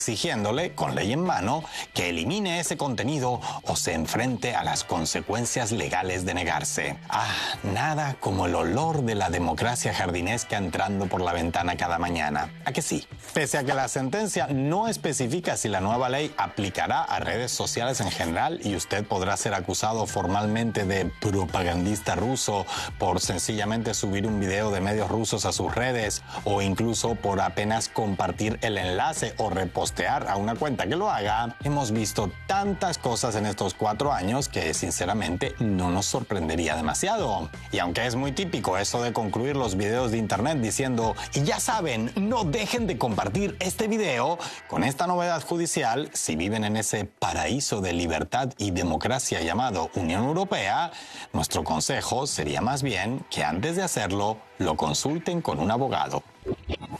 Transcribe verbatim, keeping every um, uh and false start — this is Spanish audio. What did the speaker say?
exigiéndole, con ley en mano, que elimine ese contenido o se enfrente a las consecuencias legales de negarse. Ah, nada como el olor de la democracia jardinesca entrando por la ventana cada mañana. ¿A que sí? Pese a que la sentencia no especifica si la nueva ley aplicará a redes sociales en general y usted podrá ser acusado formalmente de propagandista ruso por sencillamente subir un video de medios rusos a sus redes o incluso por apenas compartir el enlace o repostear a una cuenta que lo haga, hemos visto tantas cosas en estos cuatro años que sinceramente no nos sorprendería demasiado. Y aunque es muy típico eso de concluir los videos de internet diciendo y ya saben, no dejen de compartir este video, con esta novedad judicial, si viven en ese paraíso de libertad y democracia llamado Unión Europea, nuestro consejo sería más bien que antes de hacerlo, lo consulten con un abogado.